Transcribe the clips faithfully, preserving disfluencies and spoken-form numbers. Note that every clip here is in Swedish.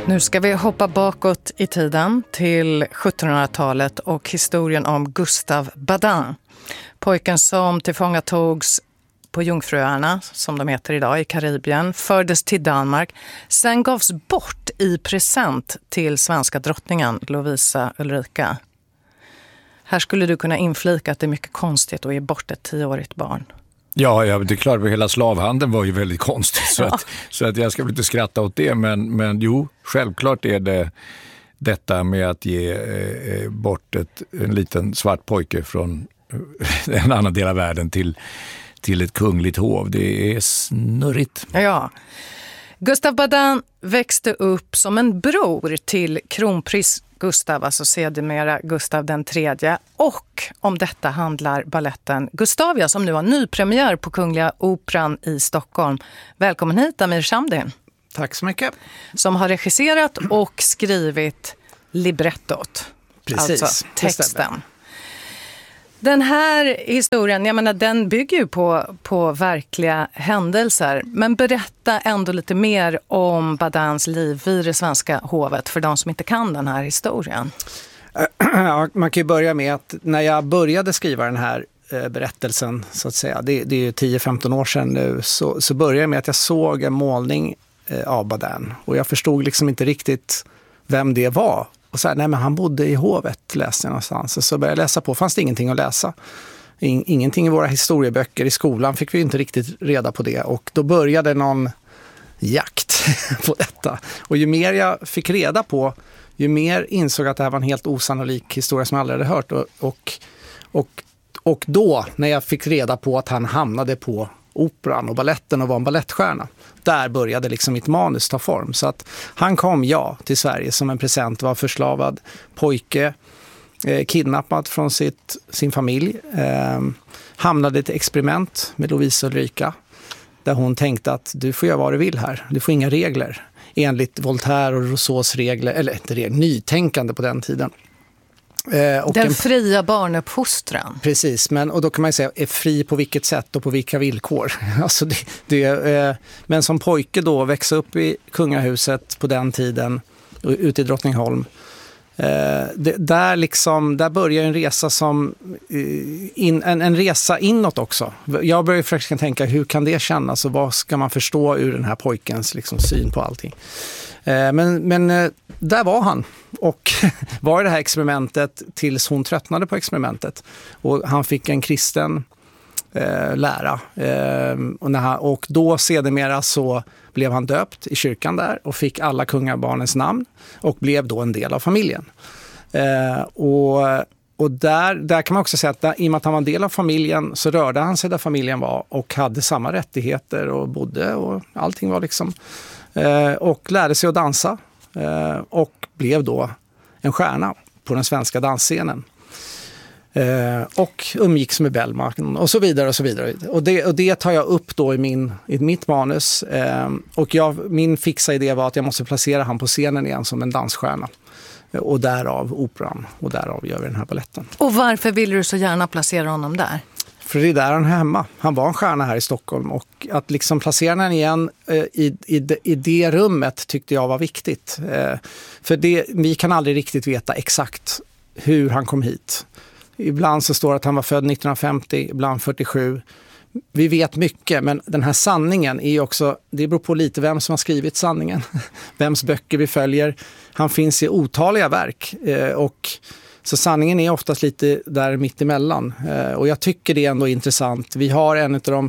Nu ska vi hoppa bakåt i tiden till sjuttonhundratalet och historien om Gustave Badin. Pojken som tillfångatogs på Jungfruöarna, som de heter idag, i Karibien, fördes till Danmark. Sen gavs bort i present till svenska drottningen Lovisa Ulrika. Här skulle du kunna inflika att det är mycket konstigt att ge bort ett tioårigt barn. Ja, ja, det är klart, hela slavhandeln var ju väldigt konstigt så, Ja. att, så att jag ska väl inte skratta åt det, men, men jo, självklart är det detta med att ge eh, bort ett, en liten svart pojke från en annan del av världen till, till ett kungligt hov. Det är snurrigt. Ja. Gustave Badin växte upp som en bror till kronprins Gustav, alltså sedermera Gustav den tredje. Och om detta handlar balletten Gustavia som nu har nypremiär på Kungliga Operan i Stockholm. Välkommen hit, Amir Shamdin. Tack så mycket. Som har regisserat och skrivit librettot. Precis, alltså det texten. stämmer. Den här historien, jag menar, den bygger ju på, på verkliga händelser. Men berätta ändå lite mer om Badins liv vid det svenska hovet för de som inte kan den här historien. Ja, man kan ju börja med att när jag började skriva den här eh, berättelsen, så att säga, det, det är ju tio femton år sedan nu, så, så började jag med att jag såg en målning eh, av Badin. Och jag förstod liksom inte riktigt vem det var. Och så här, nej men han bodde i hovet, läste jag någonstans. Och så började jag läsa på, fanns det ingenting att läsa. In, ingenting i våra historieböcker i skolan fick vi inte riktigt reda på det. Och då började någon jakt på detta. Och ju mer jag fick reda på, ju mer insåg jag att det här var en helt osannolik historia som jag aldrig hade hört. Och, och, och, och då, när jag fick reda på att han hamnade på operan och balletten och var en ballettstjärna, där började liksom mitt manus ta form. Så att han kom, ja, till Sverige som en present, var förslavad pojke, eh, kidnappad från sitt, sin familj, eh, hamnade i ett experiment med Lovisa Ulrika där hon tänkte att du får göra vad du vill här, du får inga regler enligt Voltaire och Rousseaus regler, eller inte regler, nytänkande på den tiden. Eh, och den en, fria barnuppfostran. Precis, men och då kan man ju säga är fri på vilket sätt och på vilka villkor. Alltså det, det, eh, men som pojke då växa upp i kungahuset på den tiden ute i Drottningholm. Eh, det, där liksom där börjar en resa som eh, in, en, en resa inåt också. Jag börjar försöka tänka hur kan det kännas och vad ska man förstå ur den här pojkens liksom syn på allting. Eh, men men eh, där var han och var i det här experimentet tills hon tröttnade på experimentet. Och han fick en kristen eh, lära. Eh, och, när han, och då sedermera så blev han döpt i kyrkan där och fick alla kungabarnens namn och blev då en del av familjen. Eh, och och där, där kan man också säga att där, i och med att han var en del av familjen så rörde han sig där familjen var och hade samma rättigheter och bodde och allting var liksom... Eh, och lärde sig att dansa eh, och blev då en stjärna på den svenska dansscenen. Eh, och umgicks med Bellman och så vidare och så vidare. Och det, och det tar jag upp då i, min, i mitt manus. Eh, och jag, min fixa idé var att jag måste placera han på scenen igen som en dansstjärna. Och därav operan och därav gör vi den här balletten. Och varför vill du så gärna placera honom där? För det är där han är hemma. Han var en stjärna här i Stockholm och att liksom placera den igen eh, i, i, i det rummet tyckte jag var viktigt. Eh, för det, vi kan aldrig riktigt veta exakt hur han kom hit. Ibland så står det att han var född nittonhundrafemtio, ibland fyrtiosju. Vi vet mycket, men den här sanningen är också, det beror på lite vem som har skrivit sanningen. Vems böcker vi följer. Han finns i otaliga verk eh, och så sanningen är oftast lite där mitt emellan. Eh, och jag tycker det är ändå intressant. Vi har en av de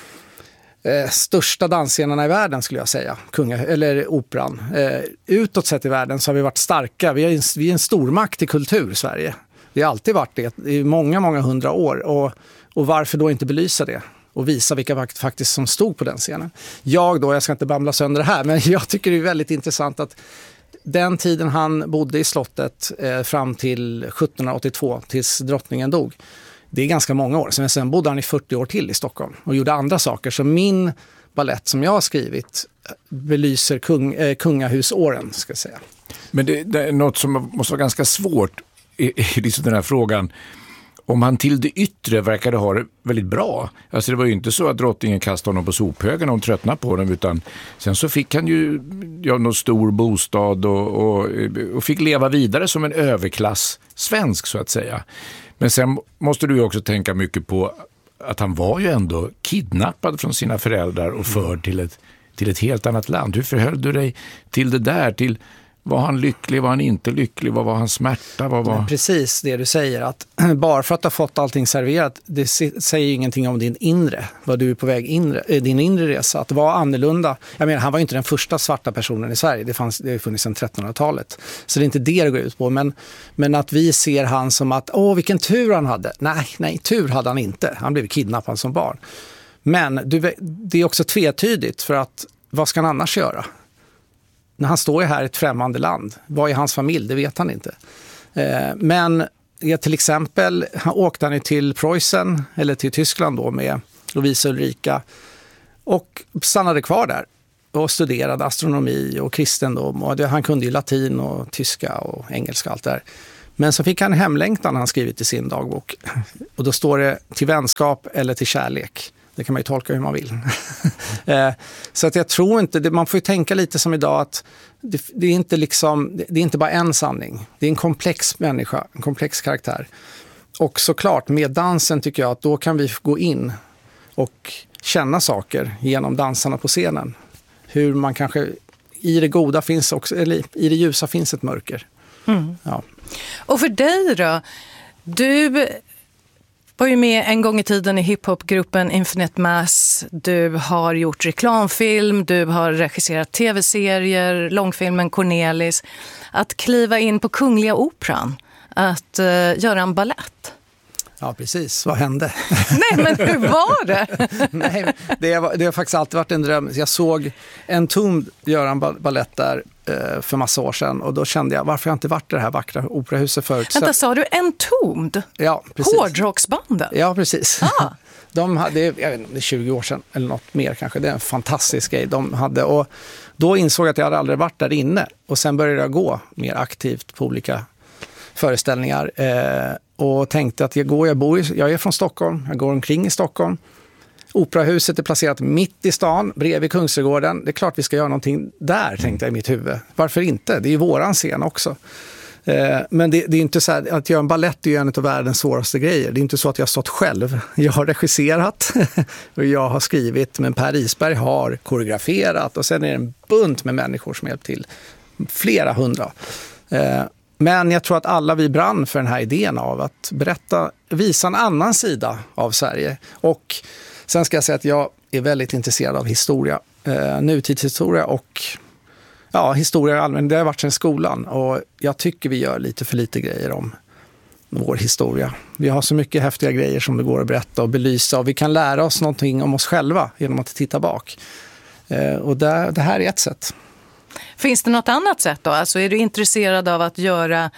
eh, största dansscenerna i världen skulle jag säga. Kunga, eller operan. Eh, utåt sett i världen så har vi varit starka. Vi är en, vi är en stormakt i kultur, Sverige. Vi har alltid varit det i många, många hundra år. Och, och varför då inte belysa det? Och visa vilka faktiskt som stod på den scenen. Jag då, jag ska inte bambla sönder det här, men jag tycker det är väldigt intressant att den tiden han bodde i slottet eh, fram till sjuttonhundraåttiotvå tills drottningen dog. Det är ganska många år. Sen, sen bodde han i fyrtio år till i Stockholm och gjorde andra saker. Så min ballett som jag har skrivit belyser kung, eh, kungahusåren, ska jag säga. Men det, det är något som måste vara ganska svårt i, i liksom den här frågan. om han till det yttre verkade ha det väldigt bra. Alltså det var ju inte så att drottningen kastade honom på sophögen och hon tröttnade på honom, utan sen så fick han ju ja, någon stor bostad och, och, och fick leva vidare som en överklass svensk så att säga. Men sen måste du ju också tänka mycket på att han var ju ändå kidnappad från sina föräldrar och förd till ett, till ett helt annat land. Hur förhöll du dig till det där? Till var han lycklig, var han inte lycklig, vad var hans smärta? Vad var... Precis det du säger, att bara för att du har fått allting serverat, det säger ingenting om din inre, vad du är på väg inre, din inre resa, att vara annorlunda. Jag menar, han var ju inte den första svarta personen i Sverige, det fanns, det har funnits sedan trettonhundratalet, så det är inte det det går ut på, men, men att vi ser han som att, åh vilken tur han hade. Nej, nej, tur hade han inte, han blev kidnappad som barn. Men du, det är också tvetydigt, för att vad ska han annars göra? När han står här i ett främmande land, vad är hans familj? Det vet han inte. Eh, men ja, till exempel han åkte han till Preussen eller till Tyskland då med Lovisa Ulrika och stannade kvar där och studerade astronomi och kristendom. Och det, han kunde ju latin och tyska och engelska och allt där. Men så fick han hemlängtan, han skrivit i sin dagbok. Och då står det till vänskap eller till kärlek. Det kan man ju tolka hur man vill. Så att jag tror inte, man får ju tänka lite som idag att det, det är inte liksom, det är inte bara en sanning. Det är en komplex människa, en komplex karaktär. Och såklart med dansen tycker jag att då kan vi gå in och känna saker genom dansarna på scenen. Hur man kanske, i det goda finns också, eller i det ljusa finns ett mörker. Mm. Ja. Och för dig då, du var ju med en gång i tiden i hiphopgruppen Infinite Mass. Du har gjort reklamfilm, du har regisserat tv-serier, långfilmen Cornelis. Att kliva in på Kungliga Operan, att uh, göra en ballett. Ja, precis. Vad hände? Nej, men hur var det? Nej, det har, det har faktiskt alltid varit en dröm. Jag såg en Tomd göra en ballett där eh, för massa år sedan. Och då kände jag, varför har jag inte varit i det här vackra operahuset förut? Vänta, sa du en Tomd? Ja, precis. Hårdrocksbanden? Ja, precis. Ah. De hade, jag vet inte, tjugo år sedan eller något mer kanske. Det är en fantastisk grej de hade. Och då insåg jag att jag hade aldrig varit där inne. Och sen började jag gå mer aktivt på olika föreställningar. Eh, och tänkte att jag går, jag bor i, jag är från Stockholm, jag går omkring i Stockholm. Operahuset är placerat mitt i stan, bredvid Kungsträdgården. Det är klart vi ska göra någonting där, tänkte jag i mitt huvud. Varför inte? Det är ju våran scen också. Eh, men det, det är inte så här, att göra en ballett är ju en av världens svåraste grejer. Det är inte så att jag har stått själv. Jag har regisserat och jag har skrivit, men Per Isberg har koreograferat och sen är det en bunt med människor som hjälpt till. Flera hundra. Eh, Men jag tror att alla vi brann för den här idén av att berätta, visa en annan sida av Sverige. Och sen ska jag säga att jag är väldigt intresserad av historia, eh, nutidshistoria och ja, historia allmänt. Det har varit sedan skolan och jag tycker vi gör lite för lite grejer om vår historia. Vi har så mycket häftiga grejer som det går att berätta och belysa och vi kan lära oss någonting om oss själva genom att titta bak. Eh, och det, det här är ett sätt. Finns det något annat sätt då? Alltså är du intresserad av att göra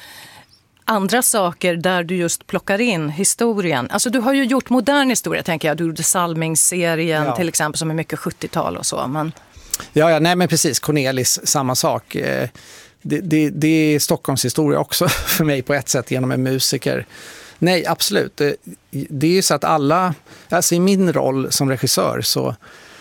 andra saker där du just plockar in historien? Alltså du har ju gjort modern historia, tänker jag. Du gjorde Salming-serien ja. Till exempel som är mycket sjuttiotal och så. Men... Ja, ja, nej men precis. Cornelis, samma sak. Det, det, det är Stockholms historia också för mig på ett sätt genom en musiker. Nej, absolut. Det, det är ju så att alla, alltså i min roll som regissör så,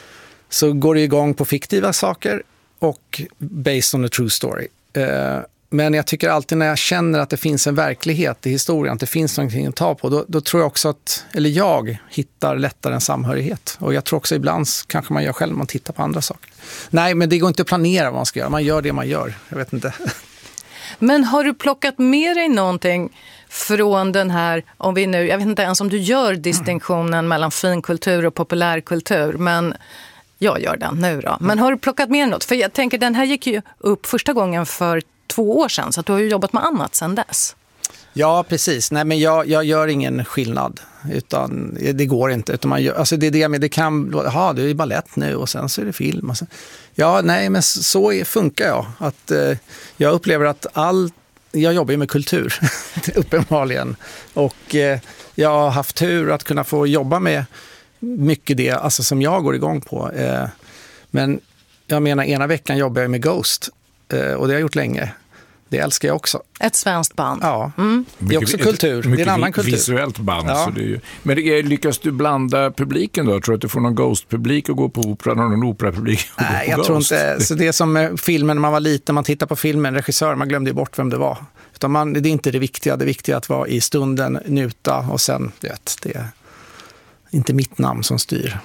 så går det igång på fiktiva saker och based on a true story. Eh, men jag tycker alltid när jag känner att det finns en verklighet i historien, att det finns någonting att ta på, då, då tror jag också att, eller jag hittar lättare en samhörighet. Och jag tror också ibland kanske man gör själv när man tittar på andra saker. Nej, men det går inte att planera vad man ska göra. Man gör det man gör. Jag vet inte. Men har du plockat med dig någonting från den här, om vi nu, jag vet inte ens om du gör distinktionen mm. mellan finkultur och populärkultur, men jag gör den nu då. Men har du plockat med något? För jag tänker, den här gick ju upp första gången för två år sedan, så att du har ju jobbat med annat sedan dess. Ja, precis. Nej, men jag, jag gör ingen skillnad, utan det går inte. Utan man gör, alltså det är det med, det kan, ja, du är i ballett nu och sen så är det film. Och sen, ja, nej, men så är, funkar jag. Att, eh, jag upplever att all, jag jobbar ju med kultur, uppenbarligen. Och eh, jag har haft tur att kunna få jobba med mycket det, alltså som jag går igång på. Eh, men jag menar, ena veckan jobbar jag med Ghost. Eh, och det har jag gjort länge. Det älskar jag också. Ett svenskt band. Ja, mm. det är också mycket, kultur. Mycket det är en annan kultur. Visuellt band. Ja. Så det är ju, men det är, lyckas du blanda publiken då? Tror du att du får någon Ghost-publik att gå på opera, någon opera-publik att Nej, gå på jag Ghost? tror inte. Så det är som med filmen när man var liten, man tittar på filmen, regissör, man glömde bort vem det var. Utan man, det är inte det viktiga. Det viktiga är att vara i stunden, njuta och sen, vet, det är inte mitt namn som styr.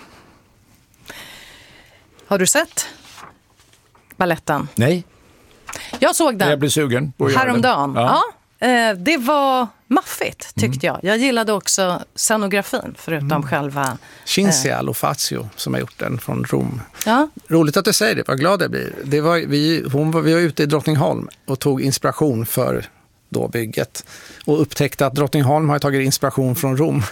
Har du sett balletten? Nej. Jag såg den. Jag blev sugen på att göra häromdagen. det. Ja. Ja, eh, det var maffigt tyckte mm. jag. Jag gillade också scenografin förutom mm. själva... Cinzia eh. Lofazio som har gjort den från Rom. Ja. Roligt att du säger det, vad glad jag blir. Det var, vi, hon var, vi var ute i Drottningholm och tog inspiration för då bygget. Och upptäckte att Drottningholm har tagit inspiration från Rom.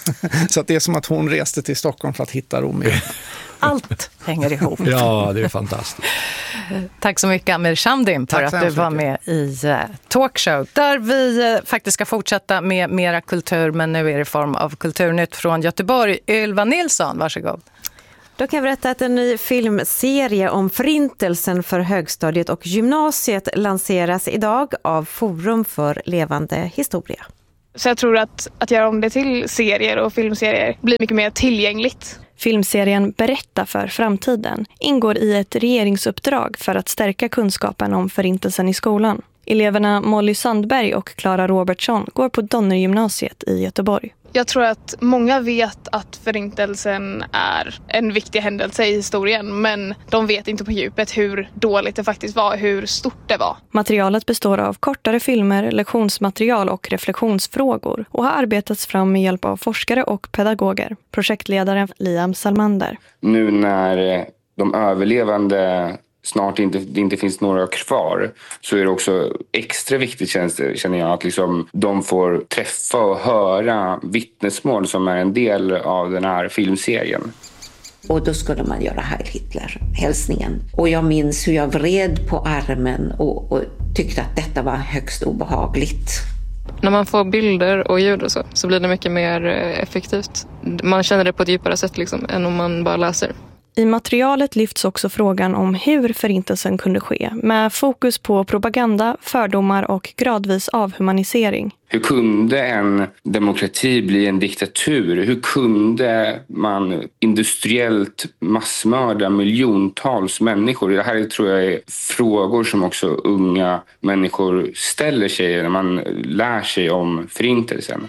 Så att det är som att hon reste till Stockholm för att hitta Rom igen. Allt hänger ihop. Ja, det är fantastiskt. Tack så mycket Amir Shamdin för att du var med i uh, Talkshow. Där vi uh, faktiskt ska fortsätta med mera kultur, men nu är det i form av Kulturnytt från Göteborg. Ylva Nilsson, varsågod. Då kan jag berätta att en ny filmserie om förintelsen för högstadiet och gymnasiet lanseras idag av Forum för levande historia. Så jag tror att, att göra om det till serier och filmserier blir mycket mer tillgängligt. Filmserien Berätta för framtiden ingår i ett regeringsuppdrag för att stärka kunskapen om förintelsen i skolan. Eleverna Molly Sandberg och Clara Robertsson går på Donnergymnasiet i Göteborg. Jag tror att många vet att förintelsen är en viktig händelse i historien, men de vet inte på djupet hur dåligt det faktiskt var, hur stort det var. Materialet består av kortare filmer, lektionsmaterial och reflektionsfrågor och har arbetats fram med hjälp av forskare och pedagoger. Projektledaren Liam Salmander. Nu när de överlevande snart inte, det inte finns några kvar, så är det också extra viktigt, känns det, känner jag, att liksom de får träffa och höra vittnesmål som är en del av den här filmserien. Och då skulle man göra Heil Hitler-hälsningen. Och jag minns hur jag vred på armen och, och tyckte att detta var högst obehagligt. När man får bilder och ljud och så, så blir det mycket mer effektivt. Man känner det på ett djupare sätt liksom, än om man bara läser. I materialet lyfts också frågan om hur förintelsen kunde ske, med fokus på propaganda, fördomar och gradvis avhumanisering. Hur kunde en demokrati bli en diktatur? Hur kunde man industriellt massmörda miljontals människor? Det här tror jag är frågor som också unga människor ställer sig när man lär sig om förintelsen.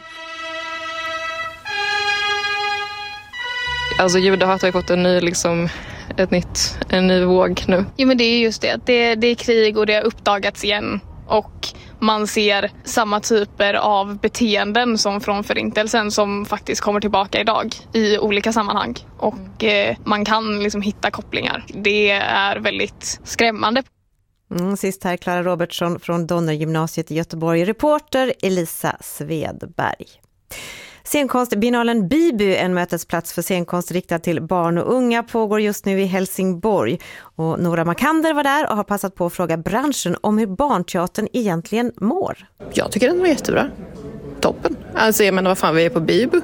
Alltså judehat har ju fått en ny, liksom, ett nytt, en ny våg nu. Jo, men det är just det. det. Det är krig och det har uppdagats igen. Och man ser samma typer av beteenden som från förintelsen som faktiskt kommer tillbaka idag i olika sammanhang. Och eh, man kan liksom hitta kopplingar. Det är väldigt skrämmande. Mm, sist här Clara Robertsson från Donnergymnasiet i Göteborg. Reporter Elisa Svedberg. Scenkonstbiennalen Biby, en mötesplats för scenkonst riktad till barn och unga, pågår just nu i Helsingborg. Och Nora Makander var där och har passat på att fråga branschen om hur barnteatern egentligen mår. Jag tycker den var jättebra. Toppen. Alltså jag menar, vad fan, vi är på Biby.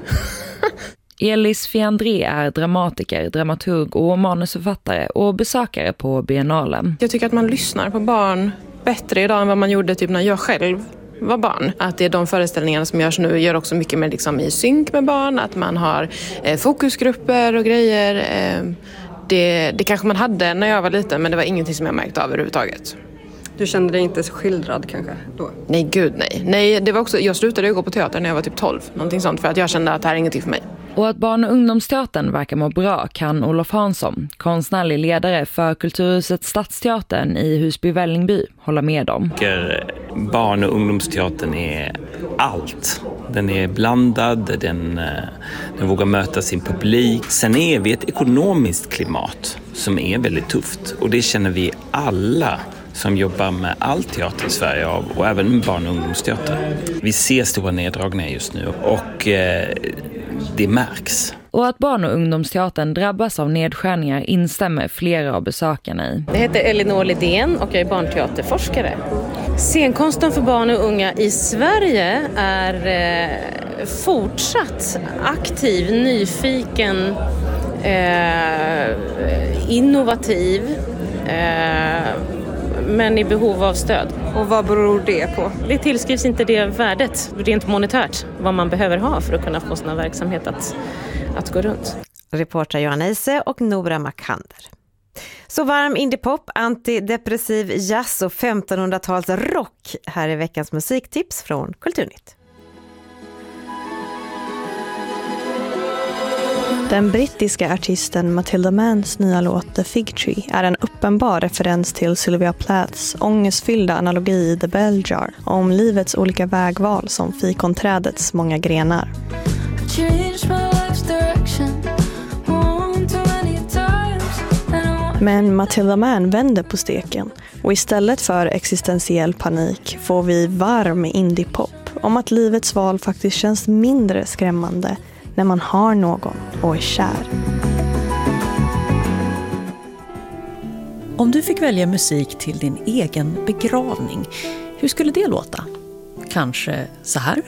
Elis Fiandré är dramatiker, dramaturg och manusförfattare och besökare på biennalen. Jag tycker att man lyssnar på barn bättre idag än vad man gjorde typ när jag själv var barn. Att det är de föreställningarna som görs nu gör också mycket mer liksom i synk med barn. Att man har eh, fokusgrupper och grejer. Eh, det, det kanske man hade när jag var liten, men det var ingenting som jag märkte av överhuvudtaget. Du kände dig inte så skildrad kanske då? Nej, gud nej. Nej, det var också, jag slutade ju gå på teater när jag var typ tolv. Någonting sånt, för att jag kände att det här är ingenting för mig. Och att barn- och ungdomsteatern verkar må bra kan Olof Hansson, konstnärlig ledare för Kulturhuset Stadsteatern i Husby-Vällingby, hålla med om. Barn- och ungdomsteatern är allt. Den är blandad, den, den vågar möta sin publik. Sen är vi ett ekonomiskt klimat som är väldigt tufft. Och det känner vi alla som jobbar med all teater i Sverige av, och även med barn- och ungdomsteater. Vi ser stora neddragningar just nu och eh, det märks. Och att barn- och ungdomsteatern drabbas av nedskärningar instämmer flera av besökarna i. Jag heter Elinor Lidén och jag är barnteaterforskare. Scenkonsten för barn och unga i Sverige är eh, fortsatt aktiv, nyfiken, eh, innovativ, eh, men i behov av stöd. Och vad beror det på? Det tillskrivs inte det värdet rent monetärt vad man behöver ha för att kunna få sina verksamhet att, att gå runt. Reporter Johan Eise och Nora Makander. Så varm indiepop, antidepressiv jazz och femtonhundratals rock. Här är veckans musiktips från Kulturnytt. Den brittiska artisten Matilda Manns nya låt The Fig Tree är en uppenbar referens till Sylvia Plaths ångestfyllda analogi i The Bell Jar om livets olika vägval som fikonträdets många grenar. Men Matilda Mann vänder på steken och istället för existentiell panik får vi varm indiepop om att livets val faktiskt känns mindre skrämmande när man har någon och är kär. Om du fick välja musik till din egen begravning, hur skulle det låta? Kanske så här?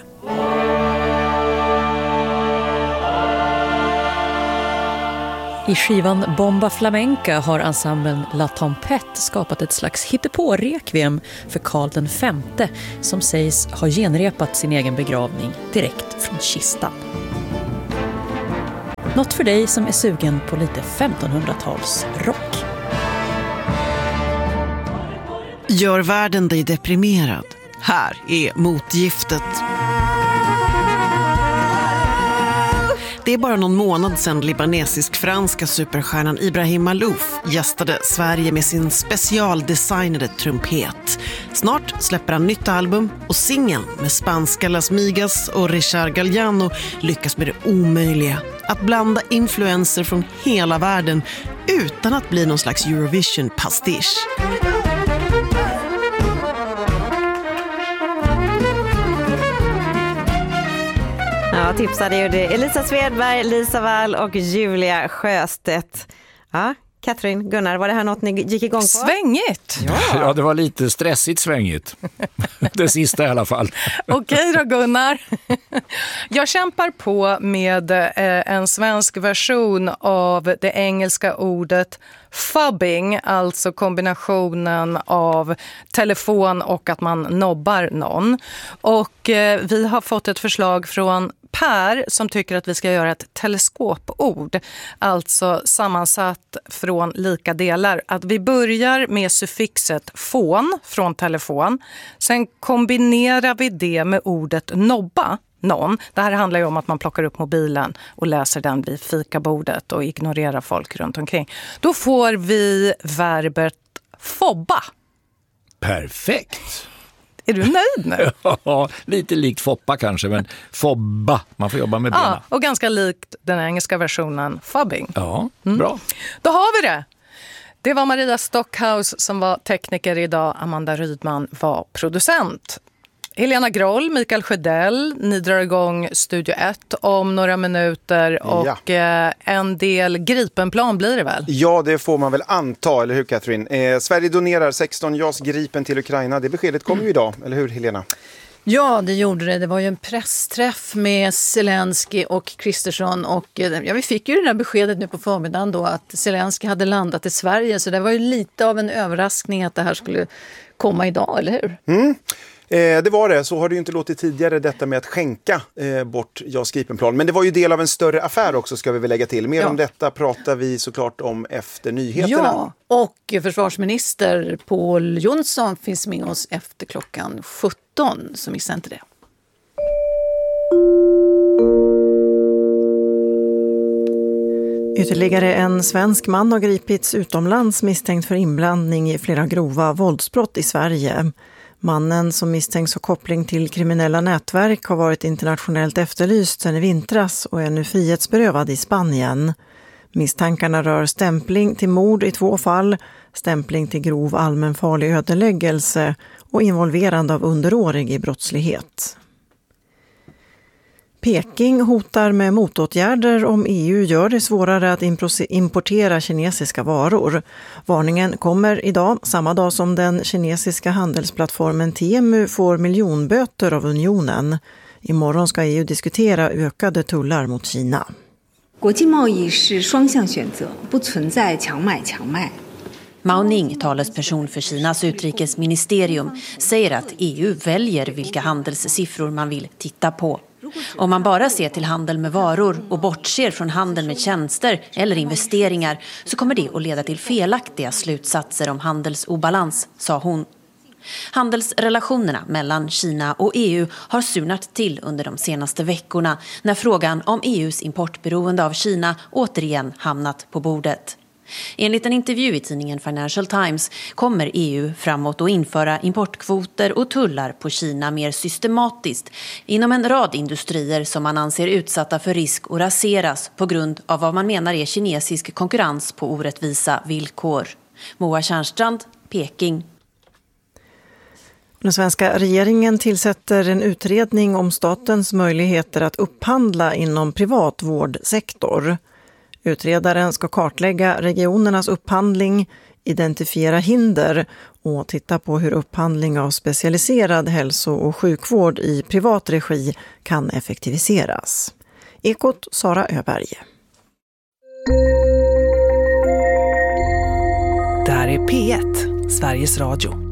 I skivan Bomba Flamenca har ensemblen La Tempête skapat ett slags hittepå-rekviem för Karl den femte som sägs ha genrepat sin egen begravning direkt från kistan. Något för dig som är sugen på lite femtonhundratals rock. Gör världen dig deprimerad? Här är motgiftet. Det är bara någon månad sedan libanesisk-franska superstjärnan Ibrahim Malouf gästade Sverige med sin specialdesignade trumpet. Snart släpper han nytt album och singeln med spanska Las Migas och Richard Galliano lyckas med det omöjliga. Att blanda influenser från hela världen utan att bli någon slags Eurovision-pastisch. Ja, tipsade ju det Elisa Svedberg, Lisa Wall och Julia Sjöstedt. Ja, Katrin, Gunnar, var det här något ni gick igång på? Svängigt! Ja, ja det var lite stressigt svängigt. Det sista i alla fall. Okej då, Gunnar. Jag kämpar på med eh, en svensk version av det engelska ordet fubbing, alltså kombinationen av telefon och att man nobbar någon. Och eh, vi har fått ett förslag från Per som tycker att vi ska göra ett teleskopord, alltså sammansatt från lika delar. Att vi börjar med suffixet fon från telefon, sen kombinerar vi det med ordet nobba någon. Det här handlar ju om att man plockar upp mobilen och läser den vid fikabordet och ignorerar folk runt omkring. Då får vi verbet fobba. Perfekt! Är du nöjd nu? Ja, lite likt foppa kanske, men fobba. Man får jobba med benen. Ja, och ganska likt den engelska versionen fubbing. Ja, mm. Bra. Då har vi det. Det var Maria Stockhaus som var tekniker idag. Amanda Rydman var producent. Helena Groll, Mikael Sjödell, ni drar igång Studio ett om några minuter och ja. En del Gripenplan blir det väl? Ja, det får man väl anta, eller hur Katrin? Eh, Sverige donerar sexton JAS Gripen till Ukraina. Det beskedet kom ju idag, eller hur Helena? Ja, det gjorde det. Det var ju en pressträff med Zelensky och Kristersson och ja, vi fick ju det där beskedet nu på förmiddagen då att Zelensky hade landat i Sverige, så det var ju lite av en överraskning att det här skulle komma idag, eller hur? Mm. Eh, det var det, så har det ju inte låtit tidigare detta med att skänka eh, bort JAS Gripenplan. Men det var ju del av en större affär också, ska vi väl lägga till. Mer ja. om detta pratar vi såklart om efter nyheterna. Ja, och försvarsminister Pål Jonsson finns med oss efter klockan sjutton, så missa inte det. Ytterligare en svensk man har gripits utomlands misstänkt för inblandning i flera grova våldsbrott i Sverige. Mannen som misstänks ha koppling till kriminella nätverk har varit internationellt efterlyst sedan i vintras och är nu frihetsberövad i Spanien. Misstankarna rör stämpling till mord i två fall, stämpling till grov allmänfarlig ödeläggelse och involverande av underårig i brottslighet. Peking hotar med motåtgärder om E U gör det svårare att importera kinesiska varor. Varningen kommer idag, samma dag som den kinesiska handelsplattformen Temu får miljonböter av unionen. Imorgon ska E U diskutera ökade tullar mot Kina. Mao Ning, talesperson för Kinas utrikesministerium, säger att E U väljer vilka handelssiffror man vill titta på. Om man bara ser till handel med varor och bortser från handel med tjänster eller investeringar så kommer det att leda till felaktiga slutsatser om handelsobalans, sa hon. Handelsrelationerna mellan Kina och E U har surnat till under de senaste veckorna när frågan om E U:s importberoende av Kina återigen hamnat på bordet. Enligt en intervju i tidningen Financial Times kommer E U framåt att införa importkvoter och tullar på Kina mer systematiskt inom en rad industrier som man anser utsatta för risk att raseras på grund av vad man menar är kinesisk konkurrens på orättvisa villkor. Moa Tjärnstrand, Peking. Den svenska regeringen tillsätter en utredning om statens möjligheter att upphandla inom privat vårdsektor. Utredaren ska kartlägga regionernas upphandling, identifiera hinder och titta på hur upphandling av specialiserad hälso- och sjukvård i privat regi kan effektiviseras. Ekot Sara Öberg. Det här är P ett, Sveriges Radio.